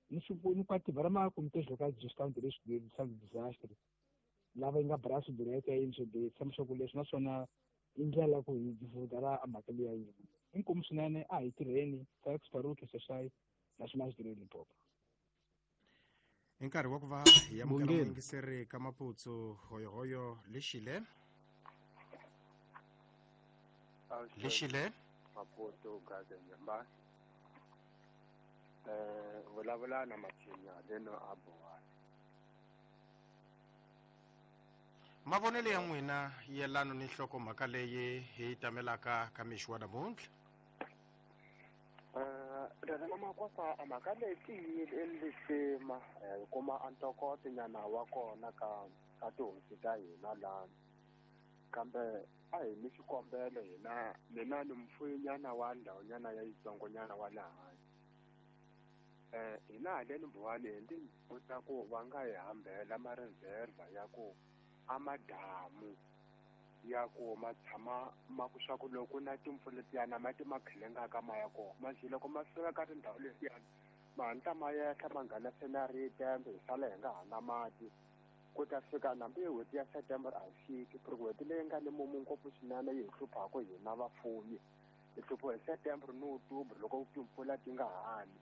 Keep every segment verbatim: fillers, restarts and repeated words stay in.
ni ni kwati barama kumtejo ka gestão de risco de desastre lava inga braço direto aí no de samsho kule national indlela ku divulgara amakali ya yini inkomo swinene a hi tirheni fa ku paruke sesai national direli pop nkarhi wa ku va hi amukela muingiseri ka maputsu hoyohoyo lexile lexile maputsu gaze nyamba eh vulavula na machinya leno abowa mavonelo ya n'wina yelano ni nhlokomhaka leyi hi tamelaka ka mixi wa namuntlha Dada makwasa amakale tiyile elishema kuma antokote nyana wakona ka ka tonsi ta hina lana kambe a hi ni xikombelo hina mina ni mfuyi nyana wa ndhawu nyana ya yitsongo nyana wa laha eh hina haleni buwani ndi buta ku va nga hi hambela ma reserve ya ku amadamu ya ku ma tshama ma ku swa ku loko na timpfula tiyana mati ma khelenga ka maya ko manje loko ma fika ka tindhawu lesiyani mahantla ma yehla ma nghena scenari tembe hi sala hi nga hana mati ku ta fika nambi hi n'hweti ya September a fiki ku n'hweti leyi nga ni mumu ngopfu swinene yi hluphaka hina vafuyi hi hlupho hi September ni October loko timpfula ti nga hani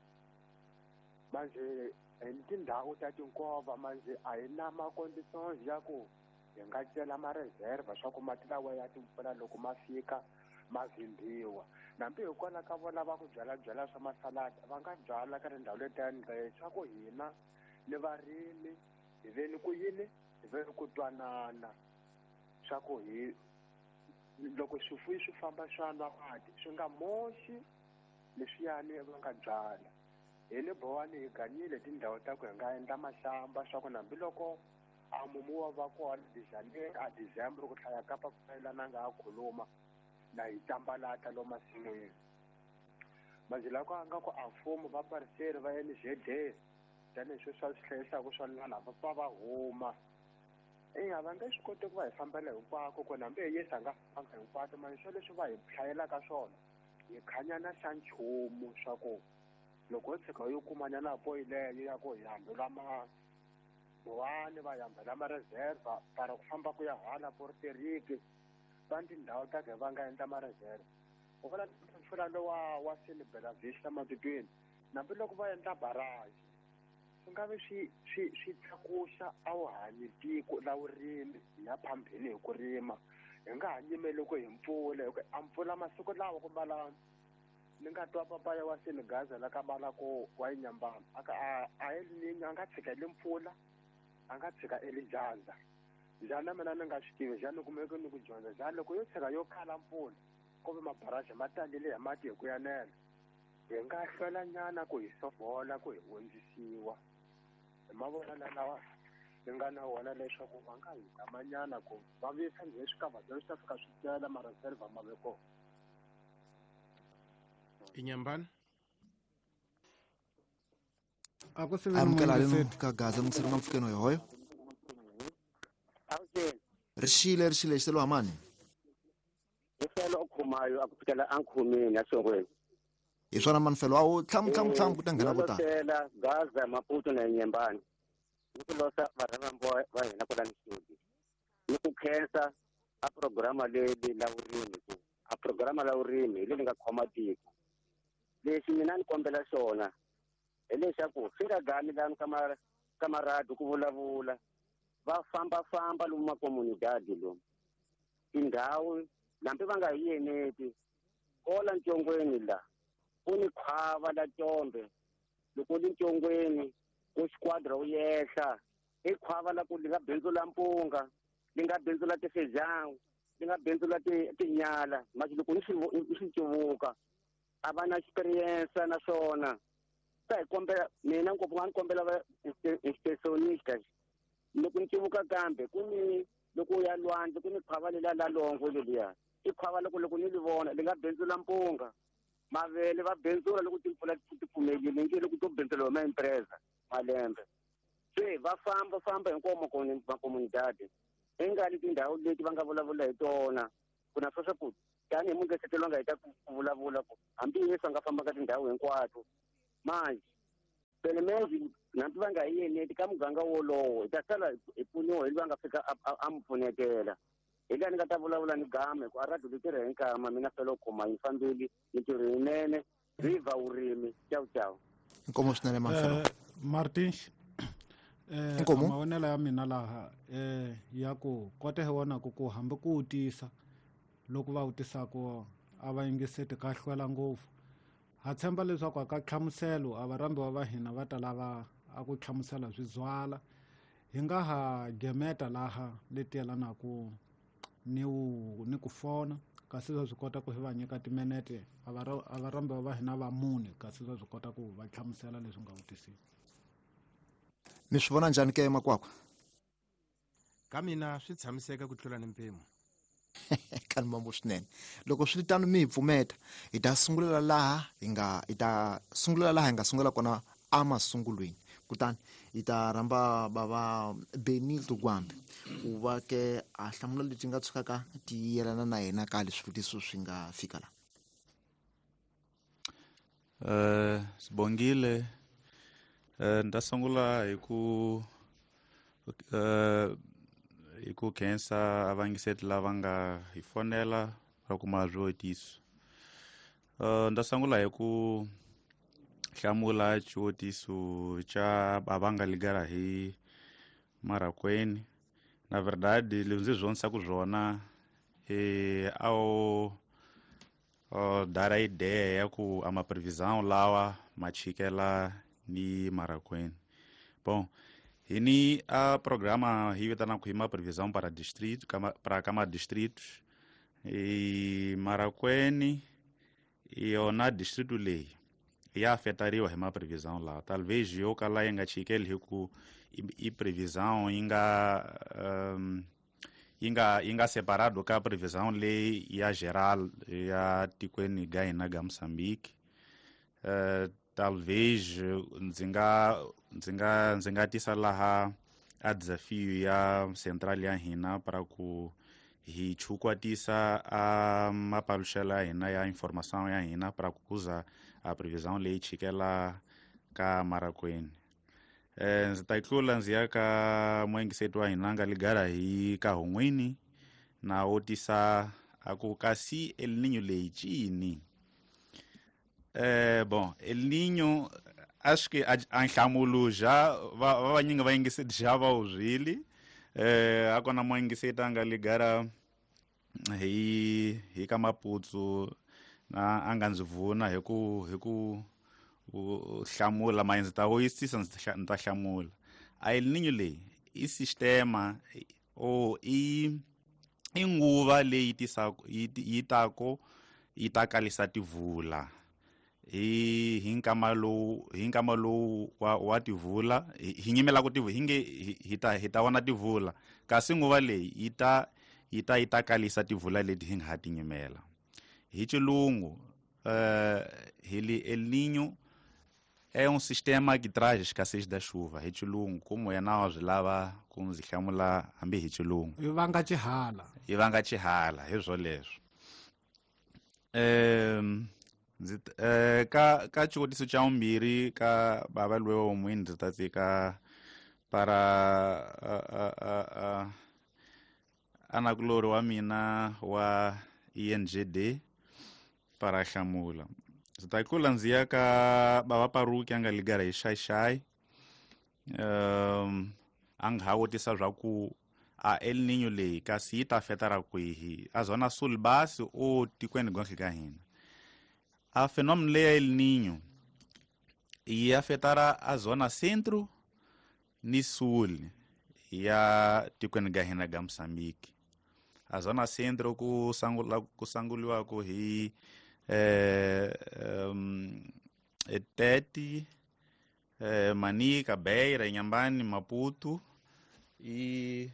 manje hi tindhawu ta tinkova manje a hi na ma-conditions ya ku hi nga cela ma-reserve swa ku mati lawa ya timpfula loko ma fika ma vhimbiwa nambi hi kona ka vona va ku byala byala swa masaladi va nga byala ka tindhawu letiyani swa ku hina ni varimi hi ve ni ku yini hi ve ni ku twanana swa ku hi loko swifuyi swi famba swa nwa mati swi nga moxi leswiyani va nga byala hi ni bohani hi ganyile tindhawu ta ku hi nga endla mahlamba swa ku nambiloko a mumu wa va kona January a December ku tlhaya ka papila na nga khuluma na hi tambalata lo masin'wini manje la ku anga ku a mfumo va pariseri va N Z D tani swi swa swi hlayisaka swa lana va pa va huma eya va nga swi koti ku va hi fambela hinkwako ku nambe hi yesa nga famba hinkwato manje swo leswi va hi hlayelaka swona hi khanyana xa nchumu swa ku loko ho tshika yo kumanya na poyileyo ya ku hi hambela ma buwani va yambela ma-reserve para ku famba ku ya hala porteriki va tindhawu ta ke va nga endla ma-reserve u vona mpfula lowa wa Silibela Vista matitweni nambiloko va endla baraji swi nga vi swi swi swi tlakuxa a wu hanyi tiko la vurimi hi ya phambeni hi ku rima hi nga ha nyimeli ku hi mpfula hi ku a mpfula masiku lawa ku mbala ni nga twa papaya wa Senegaza la ka bala ko wa Inyambana aka a a hi a nga tshika le mpfula a nga tshika elijaza njhani mina ni nga swi tivi njhani kumeke ni ku dyondza njhani loko yo tshika yo khala mpfula ku ve mabaraji ma talile hi mati hi ku yanela hi nga hlwela nyana ku hi sofola ku hi hundzisiwa hi mavonelo lawa ni nga na wona leswaku va nga hi damanyana ku va visa njhe swikavhatelo swi ta fika swi tela ma-reserve ma ve kona Inyambane amukela leno ka gaza mungiseri ka mpfukeno yohoyo rishile rishile xitelo amani ifelo okhumayo akufikela ankhumini asongweni hi swona manifelo awo tlamu tlamu tlamu ku ta nghena vo tala tela gaza maputo na Inyambane ni ku losa varhambo va hina kula ni studio ni ku khensa a programa leyi la vurimi ku a programa la vurimi hi leyi nga khoma tiko lexi mina ni kombela xona hi leswaku swi nga gani lani ka ma ka maradi ku vulavula va fambafamba lomu makomunidadi lomu tindhawu lambi va nga hi yeneti kola ntsongweni la ku ni khwava la tombe loko li ntsongweni ku xiquadra wu yehla i khwava la ku li nga bendzula mpunga li nga bendzula tifejangu li nga bendzula tinyala masi loko ni swi civuka a va na experience na swona ta hi kombela mina ngopfu nga ni kombela va extensionista loko ni civuka kambe ku ni loko ya lwandle ku ni khwava lela la longo leliya i khwava loko loko ni li vona li nga bendzula mpunga mavele va bendzula loko timpfula ti pfumelile nge loko to bendzula ma empresa malembe se va famba famba hinkwavo makomunidadi engani tindhawu leti va nga vulavula hi tona ku na sweswo ku tani hi mungesetelo nga heta ku vulavula ku hambi yesu a nga famba ka tindhawu hinkwato manje pelo menos nampi va nga hi yeneti ka muganga wolowo hi ta sala hi pfuniwa hi va nga fika a mi pfunekela hi laha ni nga ta vulavula ni game ku a radio li tirhe hi nkama mina felo kuma yi fambili ni tirhe yinene riva urimi ciao ciao inkomo swinene Manfelo. Eh, Martins eh Inkomo? mavonelo ya mina laha eh ya ku kota hi wona ku ku hambi ku utisa loko va utisako a va yingiseti ka hlwela ngopfu ha tshemba leswaku aka tlhamuselo a varambiwa va hina va ta lava a ku tlhamusela swizwala hi nga ha gemeta laha leti yelanaku ni wu ni ku fona kasi swa swi kota ku hi va nyika timinete a varambiwa va hina va mune kasi swa swi kota ku va tlhamusela leswi nga vutisiwa. Mi swi vona njhani ke Makwakwa? Ka mina swi tshamiseka ku tlula ni mpimo. Kani mambo swinene. Loko swi tano mi pfumeta hi ta sungulela laha hi nga hi ta sungulela laha hi nga sungula kona amasungulweni. Kutani hi ta rhamba bava Benito Gwambe ku va ke a hlamula leti nga tshukaka ti yelana na yena ka leswi vutiso swi nga fika la. Eh sibongile eh ndasungula hi ku eh hi ku khensa avangiseti lava nga hi fonela ra kuma swihotiso. Uh, ndasungula hi ku hlamula xihotiso xa bava nga ligara hi Marakweni. Na verdade leswi ndzi zonisa ku zwona eh ao uh, dara ideia ya ku ama previsão lawa machikela ni Marakweni. Bom, hini a programa hi vitana ku hima previsão para distrito para kama distritos e Marakweni e ona distrito lei ia afetariwa hima previsão lá. Talvez eu kala inga chikeli hiku i previsão inga um, inga inga separado ka previsão lei ia geral ia tikweni gaina ga Moçambique. Uh, talvez nzinga nzinga nzinga tisa laha a desafio ya central ya hina para ku hi chukwatisa a mapaluxela hina ya informação ya hina para kuza a previsão lei chikela ka Marakweni. Eh ndzi ta tlula ndzi ya ka moyingiseti wa hina nga ligara hi ka Hongweni na otisa aku kasi El Niño lei chini. Eh bom, El Niño acho que a nhlamulo já va nyinga va yingiseti já va uzwili. Eh akona moyingiseti anga ligara hi hi ka Maputsu na anga ndzi vuna hi ku hi ku hlamula mayinzi ta oyisisa ndzi ta hlamula. A El Niño lei i sistema o i inguva leyi tisako yitako yitakalisa tivula. Hi hinkama lowu hinkama lowu wa, wa tivula hi nyimela ku tivula hinge hita hita wana tivula kasi nguva leyi yita yita yitakalisa tivula leti hi nga ti nyimela. Hi xilungu eh hili El Niño é um sistema que traz escassez da chuva. Hi xilungu como é na zilava ku ndzi hlamula hambi hi xilungu. Ivanga chihala. Ivanga chihala hi swo leswo. Eh eh ka ka xihotiso xa vumbirhi ka bava loyi wun'wini ndzi ta tsika para anakulori wa mina wa E N G D para hlamula. Ndzi ta tlula ndzi ya ka bava Paruki anga ligara hi Xaixai. Um anga ha vutisa swa ku a El Niño lei kasi yi ta afetara kwihi a zona sul basi o tikweni gonke ka hina. A fenômeno leia El Niño e afetará a zona centro ni sul ya tikweni ga hina ga Moçambique. A zona centro ku sangula ku sanguliwa ku hi eh um, Tete eh, Manica, Beira, Inhambane, Maputo e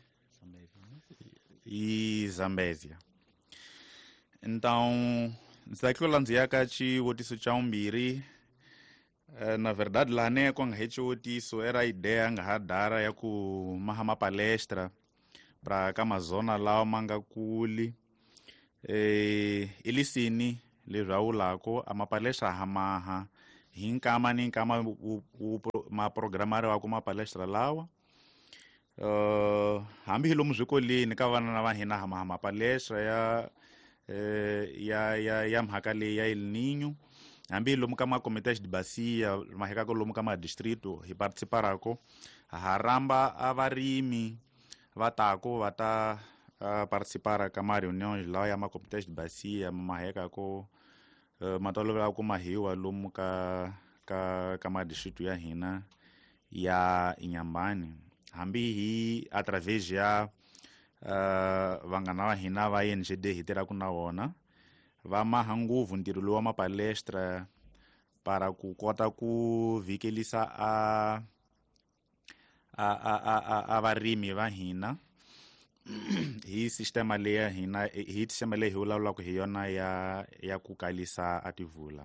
e Zambésia. Então ndzakula ndzi ya ka xihotiso xa vumbirhi. Na verdade la ne ko nga he xihotiso era ideia nga ha dara ya ku maha mapalestra para ka mazona lawa manga kuli eh ilisini leswi a wulako a mapalestra hamaha hi nkama ni nkama maprogramari wa ku mapalestra lawa uh, hambi hi lomu swikolweni ka vana na va hina hama mapalestra ya eh, ya ya ya mhaka leyi ya El Niño, hambi hi lomu ka makomite de bacia mahekaka lomu ka madistrito hi participarako ha ramba a varimi va tako va ta uh, participara ka ma-reunion lawa ya makomite de bacia mahekako uh, matolovela ku mahiwa lomu ka ka ka madistrito ya hina ya Inhambane, hambi hi através ya uh, vangana va hina va N G D hi tiraka na vona va maha nguvu ntirho lowu wa mapalestra para ku kota ku vikelisa a a a a a varimi va hina hi sistema leya hina hi sistema leyi hi vulavulaka hi yona ya ya ku kalisa a tivula.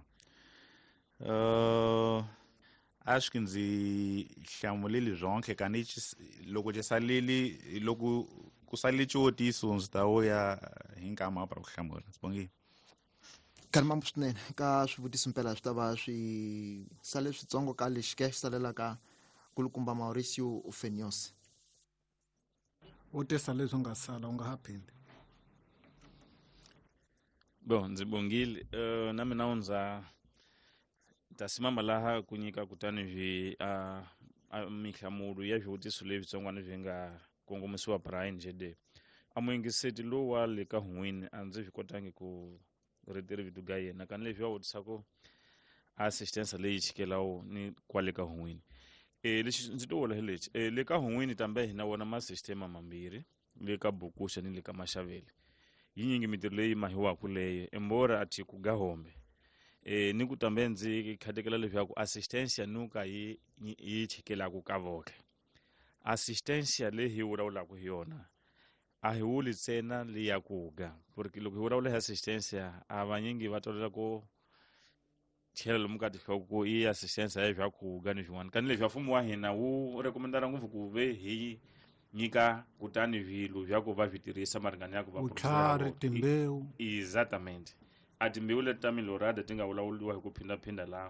Uh, acho que ndzi hlamulile zonke kani loko ci salili loko ku salile xiwotiso ndzi ta vuya hi nkama para ku hlamula. Sibongile. Karimambo swinene ka swivutiso mpela swi ta va swi sale switsongo ka lexi ke xi salelaka kulukumba Mauricio Fenios. u tisa leswi nga sala u nga ha phindi. Bon, ndzi bongile uh, na mina ndza ta simama laha ku nyika kutani vi a uh, mihlamulo ya swivutiso leswitsongwana swi nga kongomisiwa Brian Jede. A muingiseti lowu wa le ka Hungwini a ndzi swi kotangi ku ritiri vitu ga yena kan leswi va vutisako assistance leyi chikelawo ni kwale ka Hungwini. E lexi ndzi to vula hi lexi e le ka Hungwini tambe hina wona ma system mambirhi le ka Bukusha ni le ka Mashavele. Yinyingi mitirho leyi mahiwaku leyi embora ati ku Gahombe e ni ku tambe ndzi khatekela leswi ya ku assistance ya nuka yi yi chikelaku ka voke. Assistance le hi vulavulaka hi yona a hi vuli ntsena le ya kuga porque loko hi vulavula hi assistance a vanyingi va tolela ku chela lomu ka tinhloko i assistance ya swa kuga ni swin'wana kani leswi mfumo wa hina wu rekomendara ngopfu ku ve hi nyika kutani vilo swa ku va swi tirhisa maringana ya ku va vutlhari timbewu. Exactamente. A timbewu leti ta milorada ti nga vulavuliwa hi ku phindaphinda laha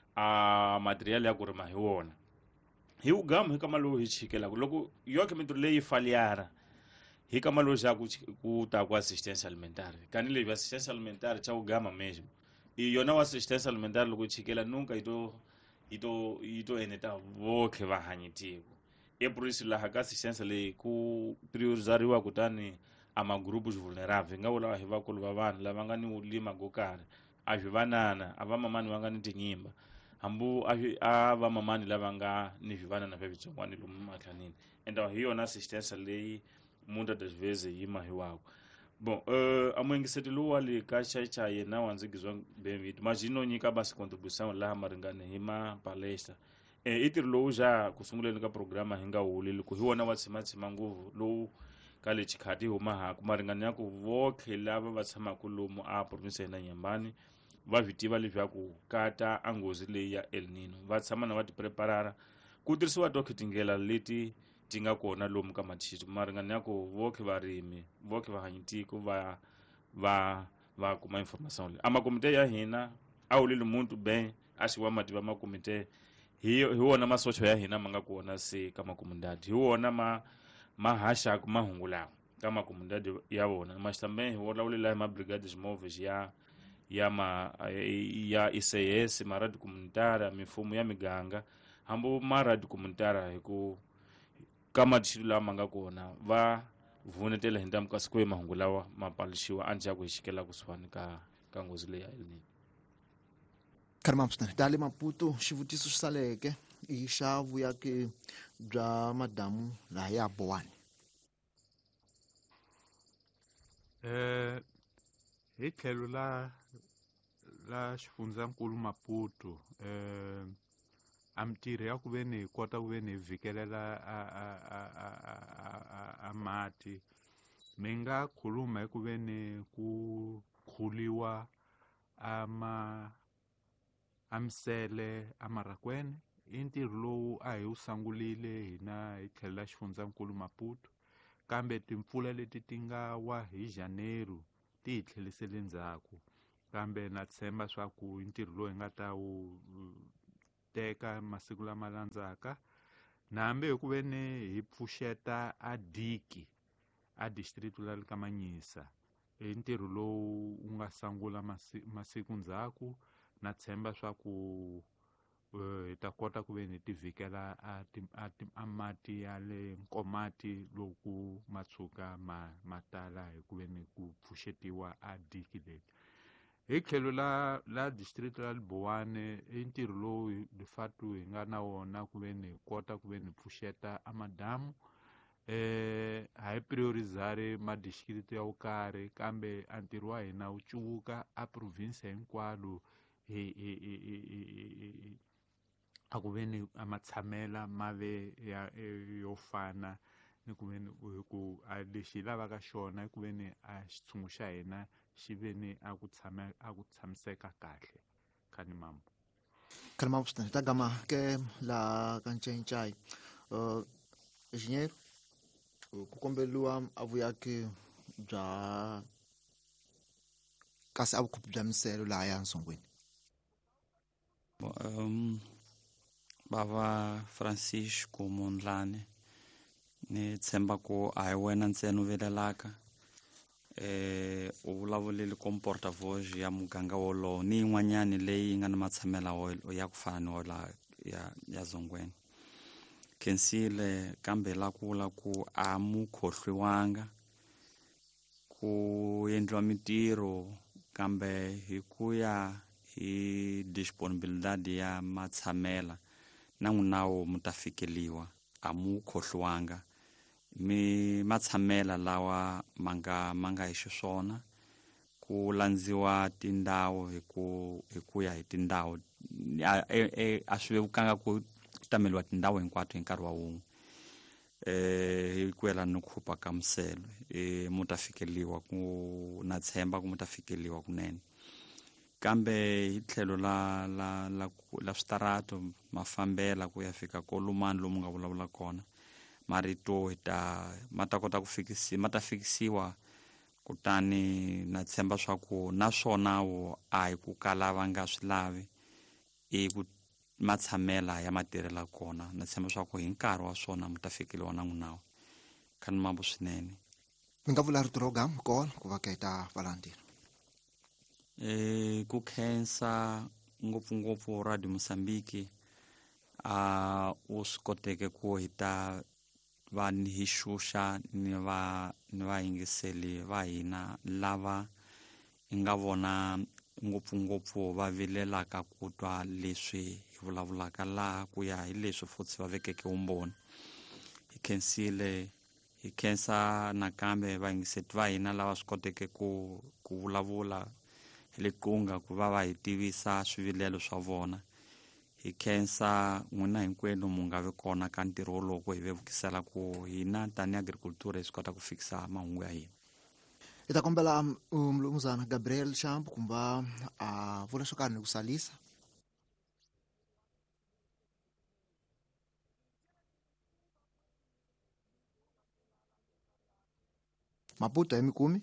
a material ya ku rima hi wona hi ugama hi kama lowu hi chikelaka loko yoke mitirho leyi faliyara hi kama lowu xa ku ta ku assistance alimentary kani leyi assistance alimentary cha ugama mesmo i yona wa assistance alimentary loko chikela nunca ito ito ito eneta voke va hanyitiko e purisi laha ka assistance leyi ku priorizariwa kutani ama grupos vulneráveis nga vula hi vakulu va vanhu lava nga ni ulima go karhi a swi vanana a va mamani va nga ni tinyimba hambu a va mamani lava nga ni swivanana swa vitsongwani lomu matlhanini enda hi yona assistance leyi munda das vezes yi mahiwako. Bon, uh, a muingiseti lowu wa le ka Chaicha yena wa ndzikizwa Benvito majino nyika basi contribution laha maringane hi ma palestra e itirho lowu ja ku sunguleni ka programa hi nga hulili ku hi wona wa tshimatshima nguvu lowu ka le chikhati huma ha ku maringane ya ku voke lava va tshamaku lomu a province ya Inhambane va swi tiva leswi ya ku kata a ngozi leyi ya El Niño va tshama na va ti preparara ku tirhisiwa dokitingela leti ti nga kona lomu ka matishito maringana ya ku voke varimi voke vahanyitiko va va va kuma information leyi a makomite ya hina a hulile muntu ben a xiwa mativa makomite hi hi wona masocho ya hina ma nga kona se ka makomundadi hi wona ma ma hashaku mahungu lawa ka makomundadi ya vona maxtambe hi vulavulila hi mabrigades moves ya ya ma ya I C S maradi comunitara mifumo ya miganga hambu maradi comunitara hi ku kama tshilo la manga kona va vunetela hi ndamu ka siku mahungu lawa mapalishiwa anja ku hixikela kusuhani ka ka ngozi leyi ya El Niño. Karimambo swinene dale Maputo xivutiso xi saleke i xa vuyaki bya madamu laha ya Bowani. Eh hi tlhelo la la xifundzankulu Maputo eh a mitirho ya ku ve ni hi kota ku ve ni hi vhikelela a a a a a a mati mi nga khuluma hi ku ve ni ku khuliwa a ma a misele a Marakwene i ntirho lowu a hi wu sangulile hina hi tlhelo la xifundzankulu Maputo kambe timpfula leti ti nga wa hi Janeiro ti hi tlhelisele ndzhaku kambe na tshemba swa ku ntirho lowu hi nga ta wu teka masiku lama landzaka na hambi hi ku ve ni hi pfuxeta a diki a district la le ka Manyisa i ntirho lowu wu nga sangula masi, masiku ndzhaku na tshemba swa ku hi ta kota ku ve ni ti vhikela a, ti, a, ti, a mati ya le Nkomati loku ma tshuka ma, ma tala hi ku ve ni ku pfuxetiwa a diki leti hi tlhelo la la district la Libowane i ntirho lowu de facto hi nga na wona ku ve ni kota ku ve ni pfuxeta a madamu eh ha hi priorizare ma district ya ukari kambe a ntirho wa hina wu cuvuka a province hinkwalo hi hi hi a ku ve ni a matshamela mave ya yo fana ni ku ve ni ku a lexi lavaka xona ku ve ni a xitshungu xa hina xi ve ni a ku tshama a ku tshamiseka kahle khani mambo khani mambo swi ta gama ke la ka ncaincai uh engineer ku kombeliwa avuyaki bya kasi a vukhuphi bya miselo laha ya nsungwini um bava Francisco Mondlane ni tshemba ku a hi wena ntsena u velelaka eh u vulavulile com portavoce ya muganga wolowo ni yin'wanyani leyi nga na matsamela ya ku fana wala ya ya Zongweni kensile kambe la ku la ku a mu khohliwanga ku endliwa mitirho kambe hi ku ya hi disponibilidad ya matsamela na n'winawo mu ta fikeliwa a mu khohliwanga mi matsamela lawa manga manga hi xiswona ku landziwa tindhawu hi ku hi ku ya hi tindhawu a swi vevukanga ku tameliwa tindhawu hinkwato hi nkarhi wa wun'we eh hi ku yelana no khupha ka miselo e mu ta fikeliwa ku na tshemba ku mu ta fikeliwa kunene kambe hi tlhelo la la la la switarato mafambela ku ya fika kolumani lomu nga vulavula kona marito hita mata kota ku fikisi mata fikisiwa kutani na tshemba swa ku naswona wo a hi ku kala va nga swi lavi i ku matsamela ya matirhela kona na tshemba swa ku hi nkarhi wa swona mu ta fikeliwa na n'winawo khani mambo swinene mi nga vula rito ro gam call ku va ka ta valantiro eh ku khensa ngopfungopfu Radio Mozambique a u swi koteke ku hita va ni hi xuxa ni va ni va yingiseli va hina lava hi nga vona ngopfungopfu va vilelaka ku twa leswi hi vulavulaka laha ku ya hi leswi futhi va vekeke vumbhoni hi khensile hi khensa nakambe vayingiseti va hina lava swi koteke ku ku vulavula hi le qunga ku va va hi tivisa swivilelo swa vona hi khensa n'wina hinkwenu mu nga vi kona ka ntirho lowu ku hi vevukisela ku hina tani agriculture hi swi kota ku fikisa mahungu ya hina hi ta kombela mlumuzana Gabriel Shampu kumba a vula swo karhi ni ku salisa Maputo hi mikumi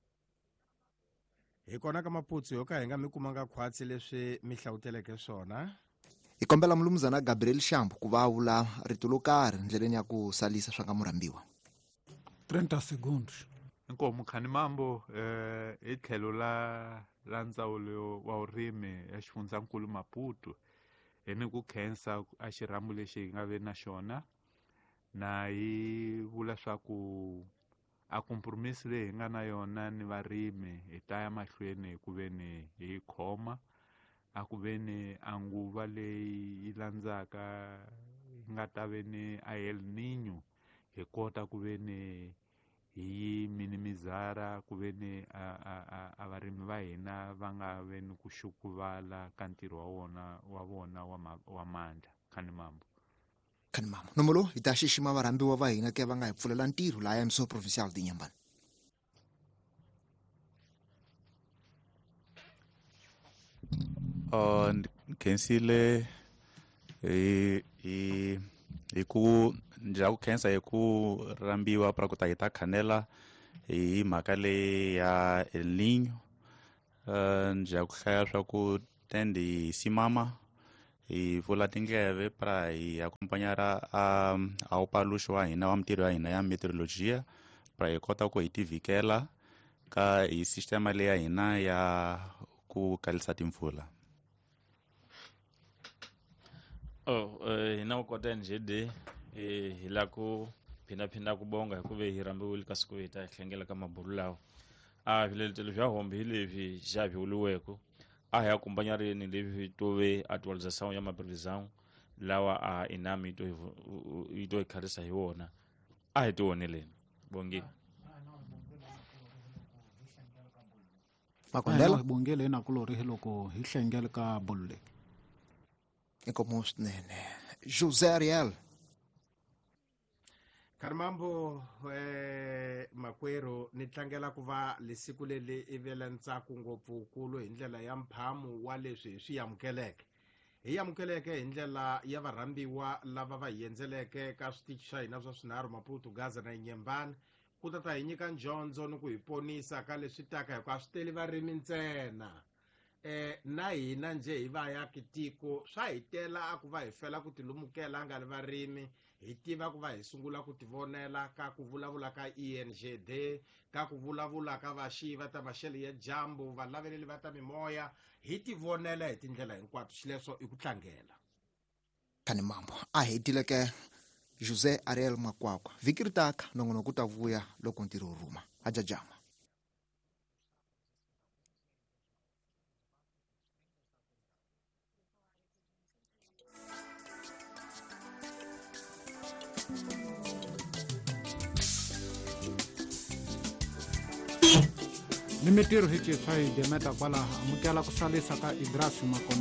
hi kona ka Maputsu yo ka hi nga mi kumanga khwatsi leswi mi hlawuteleke swona hi kombela mlumuzana Gabriel Shampu ku va vula rito lo karhi ndleleni ya ku salisa swa ka murambiwa thirty seconds inkomo khani mambo eh hi tlhelo la la ndzawulo wa urimi ya xifundzankulu Maputo hi ni ku khensa a xirhambo lexi hi nga ve na xona na hi vula swa ku a compromise leyi hi nga na yona ni varimi hi ta ya mahlweni hi ku ve ni hi khoma a ku ve ni anguva leyi yi landzaka yi nga ta ve ni a El Niño hi kota ku ve ni hi minimizara ku ve ni a a a varimi va hina va nga ve ni ku xukuvala ka ntirho wa wona wa vona wa wa mandla khani mambo khani mambo nomolo hi ta xixima varambiwa va hina ke va nga hi pfulela ntirho laha M S O provincial di Nyambani uh khensile hi hi hi ku ndza ku khensa hi ku rambiwa para ku ta hi ta khanela hi mhaka leyi ya El Niño uh, njha ku hlaya swa ku tende hi simama hi pfula tindleve para hi akompanyara a a upaluxi wa hina wa mintirho ya hina ya meteorologia para hi kota ku hi tivhikela ka hi sistema leya hina ya ku kalisa timpfula. Oh, eh, hina ku kota nje de eh, hi la ku phindaphinda ku bonga hikuva hi rambiwile ka siku hi ta hi hlengela ka mabulu lawa a vileletelo vya hombe hi levi ja viwuliweko a hi akompanyarini levi tove atualização ya maprevisão lawa a inami ito ito ikharisa hi wona a hi tioneleni bongi makondela bongile ina kulori hi loko hi hlengela ka bulle inkomu swinene. José Ariel. Karimambo eh, makwerhu ni tlangela ku va lesiku leli i vele ntsako ngopfu kulu hi ndlela ya mphamu wa leswi hi swi amukeleke hi amukeleke hi ndlela ya varhambiwa lava va hi endzeleke ka switichi swa hina swa swinharhu Maputo, Gaza na Nyembani ku ta ta hi nyika dyondzo ni ku hi ponisa ka leswi taka hi ku a swi teli varimi ntsena eh na hina nje hi vaakitiko swa hi tela a ku va hi fela ku tilumukela nga li varimi hi tiva ku va hi sungula ku tivonela ka ku vulavula ka E N G D ka ku vulavula ka vaxiva ta maxelo ya dyambu valaveleli va ta mimoya hi tivonela hi tindlela hinkwato xileswo i ku tlangela Kani mambo a hetile ke José Ariel Makwakwa vhiki ri taka nongono ku ta vuya loko ntirho wu rhuma ajajama. ni mitirho hi ciswa hi demeta kwalaha amukela ku salisa ka Idras Makondela.